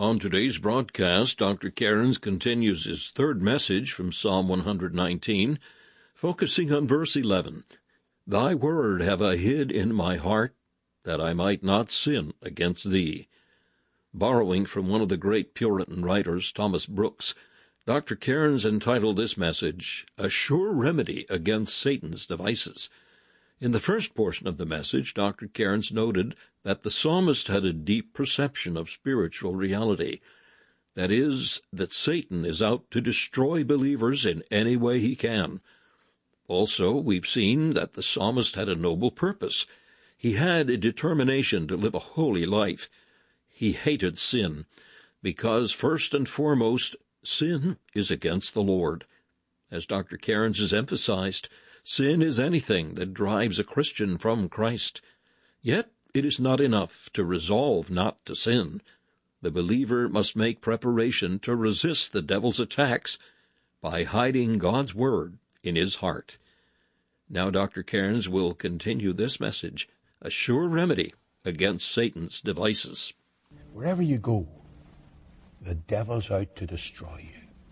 On today's broadcast, Dr. Cairns continues his third message from Psalm 119, focusing on verse 11. Thy word have I hid in my heart, that I might not sin against thee. Borrowing from one of the great Puritan writers, Thomas Brooks, Dr. Cairns entitled this message, A Sure Remedy Against Satan's Devices. In the first portion of the message, Dr. Cairns noted that the psalmist had a deep perception of spiritual reality. That is, that Satan is out to destroy believers in any way he can. Also, we've seen that the psalmist had a noble purpose. He had a determination to live a holy life. He hated sin, because first and foremost, sin is against the Lord. As Dr. Cairns has emphasized, sin is anything that drives a Christian from Christ. Yet it is not enough to resolve not to sin. The believer must make preparation to resist the devil's attacks by hiding God's word in his heart. Now Dr. Cairns will continue this message, A Sure Remedy Against Satan's Devices. Wherever you go, the devil's out to destroy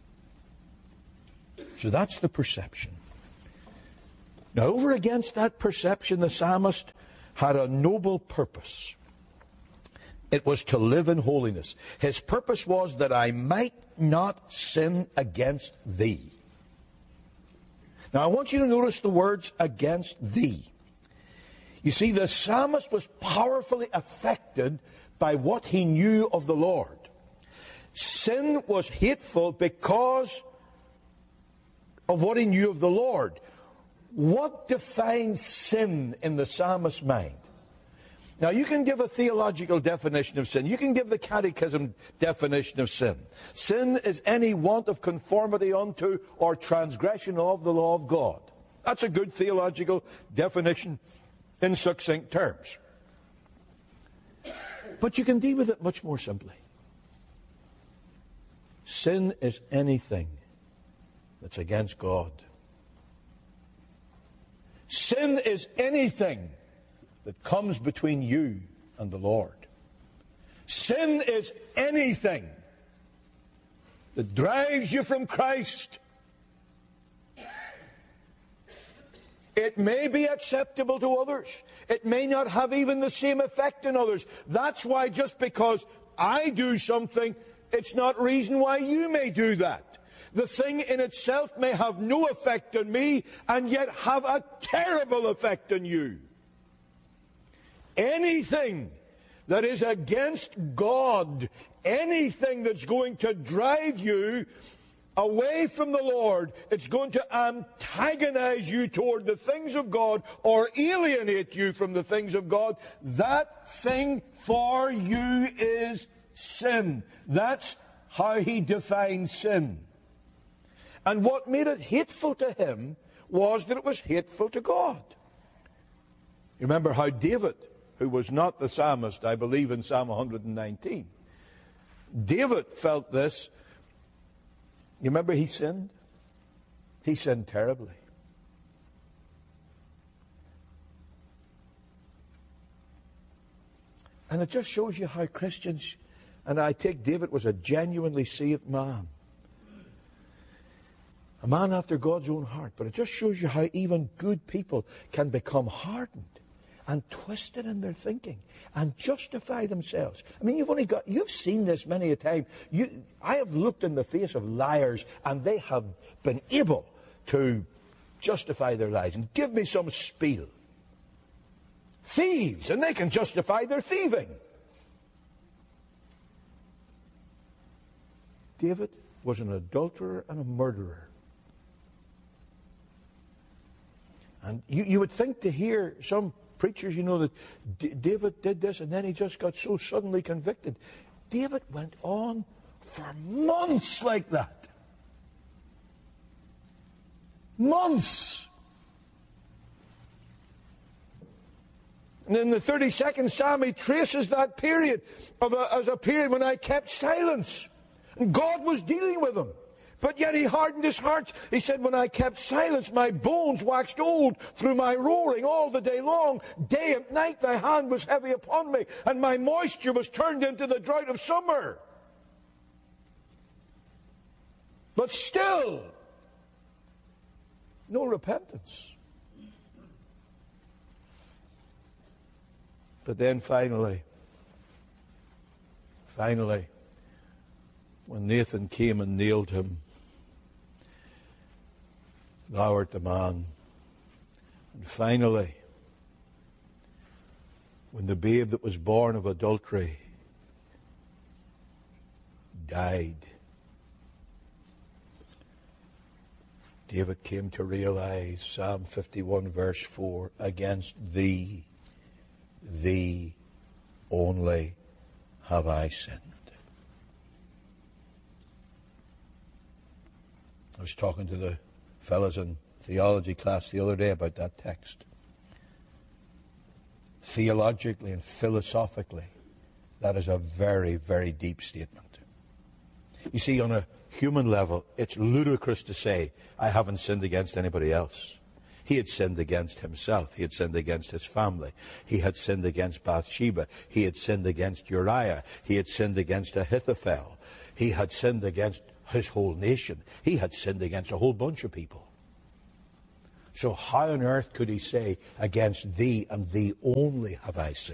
you. So that's the perception. Now, over against that perception, the psalmist had a noble purpose. It was to live in holiness. His purpose was that I might not sin against thee. Now, I want you to notice the words, against thee. You see, the psalmist was powerfully affected by what he knew of the Lord. Sin was hateful because of what he knew of the Lord. What defines sin in the psalmist's mind? Now, you can give a theological definition of sin. You can give the catechism definition of sin. Sin is any want of conformity unto or transgression of the law of God. That's a good theological definition in succinct terms. But you can deal with it much more simply. Sin is anything that's against God. Sin is anything that comes between you and the Lord. Sin is anything that drives you from Christ. It may be acceptable to others. It may not have even the same effect in others. That's why just because I do something, it's not reason why you may do that. The thing in itself may have no effect on me and yet have a terrible effect on you. Anything that is against God, anything that's going to drive you away from the Lord, it's going to antagonize you toward the things of God or alienate you from the things of God, that thing for you is sin. That's how he defines sin. And what made it hateful to him was that it was hateful to God. You remember how David, who was not the psalmist, I believe in Psalm 119, David felt this. You remember he sinned? He sinned terribly. And it just shows you how Christians, and I take David was a genuinely saved man. A man after God's own heart. But it just shows you how even good people can become hardened and twisted in their thinking and justify themselves. I mean, you've seen this many a time. I have looked in the face of liars and they have been able to justify their lies. And give me some spiel. Thieves, and they can justify their thieving. David was an adulterer and a murderer. And you would think to hear some preachers, that David did this and then he just got so suddenly convicted. David went on for months like that. Months. And in the 32nd Psalm, he traces that period as a period when I kept silence. And God was dealing with him. But yet he hardened his heart. He said, when I kept silence, my bones waxed old through my roaring all the day long. Day and night thy hand was heavy upon me, and my moisture was turned into the drought of summer. But still, no repentance. But then finally, when Nathan came and nailed him, thou art the man. And finally, when the babe that was born of adultery died, David came to realize, Psalm 51 verse 4, against thee only have I sinned. I was talking to the fellows in theology class the other day about that text. Theologically and philosophically, that is a very, very deep statement. You see, on a human level, it's ludicrous to say, I haven't sinned against anybody else. He had sinned against himself. He had sinned against his family. He had sinned against Bathsheba. He had sinned against Uriah. He had sinned against Ahithophel. He had sinned against his whole nation. He had sinned against a whole bunch of people. So how on earth could he say, against thee and thee only have I sinned?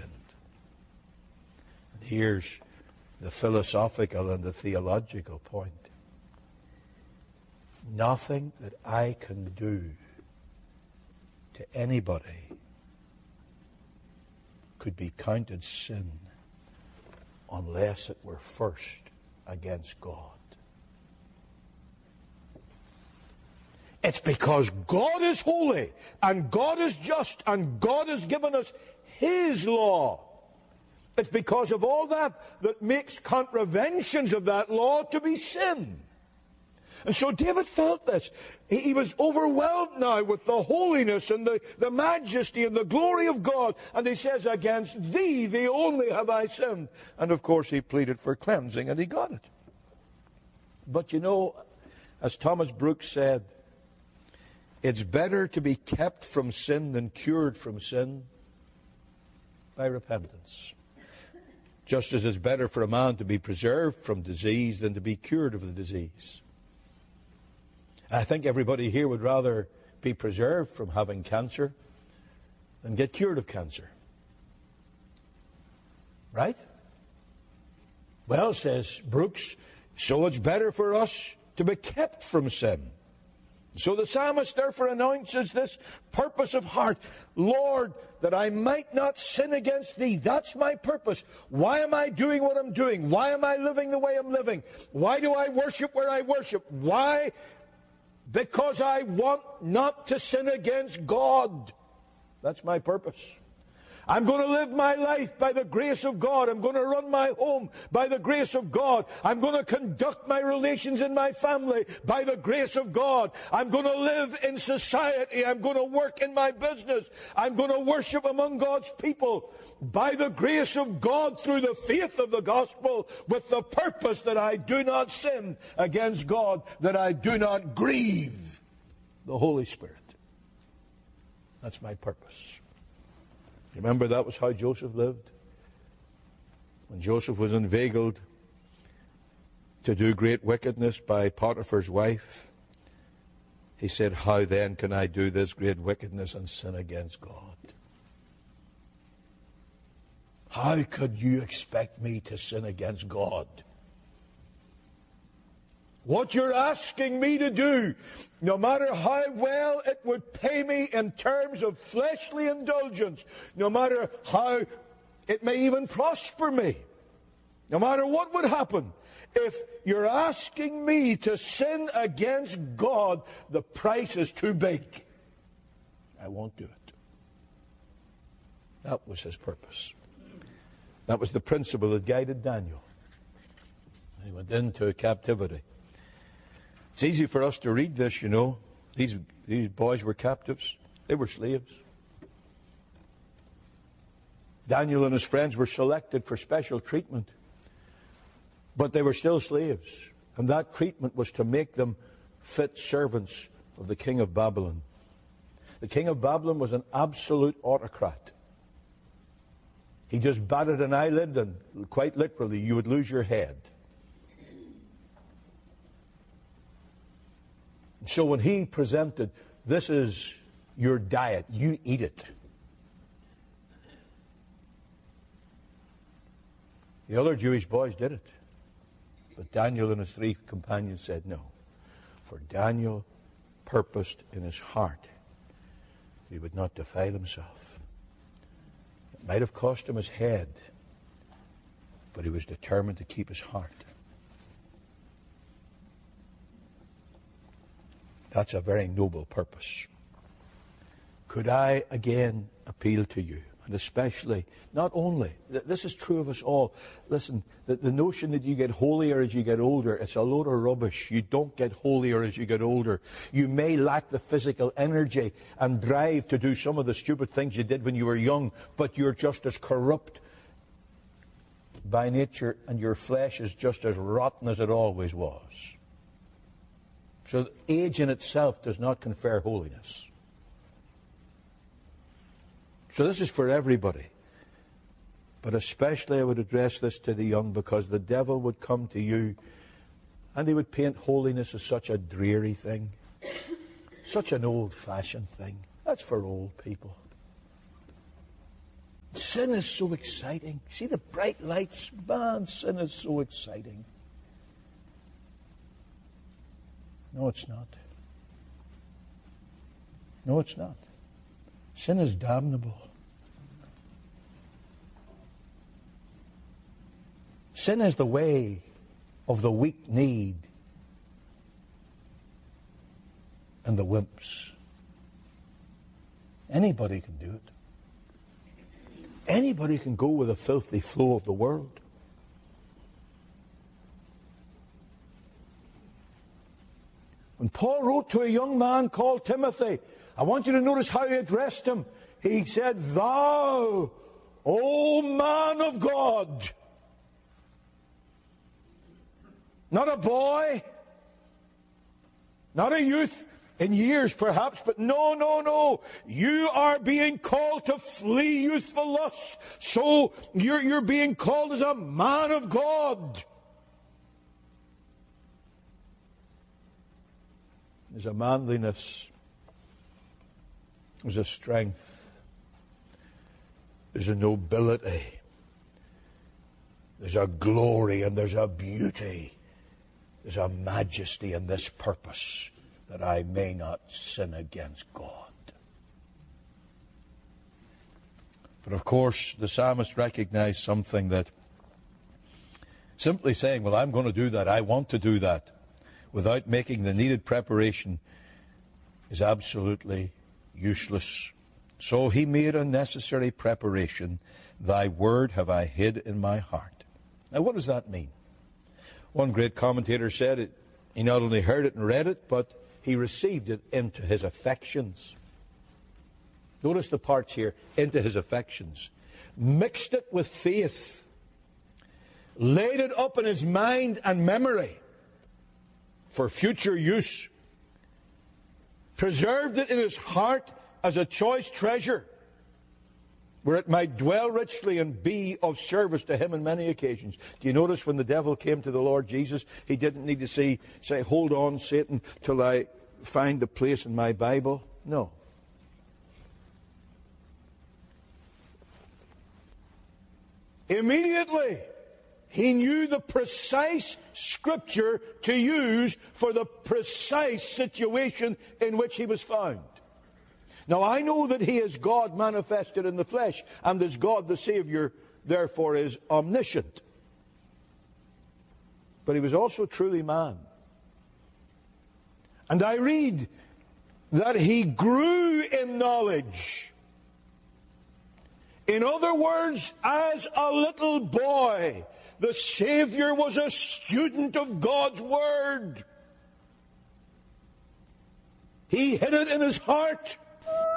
And here's the philosophical and the theological point. Nothing that I can do to anybody could be counted sin unless it were first against God. It's because God is holy and God is just and God has given us His law. It's because of all that makes contraventions of that law to be sin. And so David felt this. He was overwhelmed now with the holiness and the majesty and the glory of God. And he says, against thee only have I sinned. And of course he pleaded for cleansing and he got it. But you know, as Thomas Brooks said, it's better to be kept from sin than cured from sin by repentance. Just as it's better for a man to be preserved from disease than to be cured of the disease. I think everybody here would rather be preserved from having cancer than get cured of cancer. Right? Well, says Brooks, so it's better for us to be kept from sin. So the psalmist therefore announces this purpose of heart. Lord, that I might not sin against thee. That's my purpose. Why am I doing what I'm doing? Why am I living the way I'm living? Why do I worship where I worship? Why? Because I want not to sin against God. That's my purpose. I'm going to live my life by the grace of God. I'm going to run my home by the grace of God. I'm going to conduct my relations in my family by the grace of God. I'm going to live in society. I'm going to work in my business. I'm going to worship among God's people by the grace of God through the faith of the gospel, with the purpose that I do not sin against God, that I do not grieve the Holy Spirit. That's my purpose. Remember, that was how Joseph lived. When Joseph was inveigled to do great wickedness by Potiphar's wife, he said, how then can I do this great wickedness and sin against God? How could you expect me to sin against God? What you're asking me to do, no matter how well it would pay me in terms of fleshly indulgence, no matter how it may even prosper me, no matter what would happen, if you're asking me to sin against God, the price is too big. I won't do it. That was his purpose. That was the principle that guided Daniel. He went into captivity. It's easy for us to read this, you know. These boys were captives. They were slaves. Daniel and his friends were selected for special treatment. But they were still slaves. And that treatment was to make them fit servants of the king of Babylon. The king of Babylon was an absolute autocrat. He just batted an eyelid and quite literally you would lose your head. So when he presented, this is your diet, you eat it. The other Jewish boys did it. But Daniel and his 3 companions said no. For Daniel purposed in his heart that he would not defile himself. It might have cost him his head, but he was determined to keep his heart. That's a very noble purpose. Could I again appeal to you, and especially, not only, this is true of us all. Listen, the notion that you get holier as you get older, it's a load of rubbish. You don't get holier as you get older. You may lack the physical energy and drive to do some of the stupid things you did when you were young, but you're just as corrupt by nature, and your flesh is just as rotten as it always was. So age in itself does not confer holiness. So this is for everybody. But especially I would address this to the young, because the devil would come to you and he would paint holiness as such a dreary thing, such an old-fashioned thing. That's for old people. Sin is so exciting. See the bright lights? Man, sin is so exciting. No, it's not. No, it's not. Sin is damnable. Sin is the way of the weak-kneed and the wimps. Anybody can do it. Anybody can go with the filthy flow of the world. When Paul wrote to a young man called Timothy, I want you to notice how he addressed him. He said, "Thou, O man of God." Not a boy, not a youth in years perhaps, but no. You are being called to flee youthful lusts. So you're being called as a man of God. There's a manliness, there's a strength, there's a nobility, there's a glory, and there's a beauty, there's a majesty in this purpose, that I may not sin against God. But of course, the psalmist recognized something, that simply saying, well, I'm going to do that, I want to do that, without making the needed preparation is absolutely useless. So he made a necessary preparation. Thy word have I hid in my heart. Now, what does that mean? One great commentator said it, he not only heard it and read it, but he received it into his affections. Notice the parts here, into his affections. Mixed it with faith. Laid it up in his mind and memory for future use. Preserved it in his heart as a choice treasure, where it might dwell richly and be of service to him on many occasions. Do you notice when the devil came to the Lord Jesus, he didn't need to say, hold on, Satan, till I find the place in my Bible? No. Immediately, he knew the precise scripture to use for the precise situation in which he was found. Now, I know that he is God manifested in the flesh, and as God the Savior, therefore, is omniscient. But he was also truly man. And I read that he grew in knowledge. In other words, as a little boy, the Savior was a student of God's Word. He hid it in his heart.